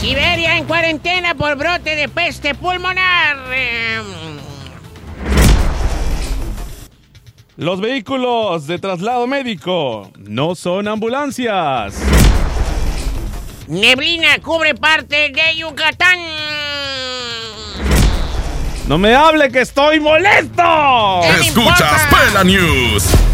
Siberia en cuarentena por brote de peste pulmonar. Los vehículos de traslado médico no son ambulancias. Neblina cubre parte de Yucatán. ¡No me hable que estoy molesto! ¿Qué me Escuchas importa? Pela News.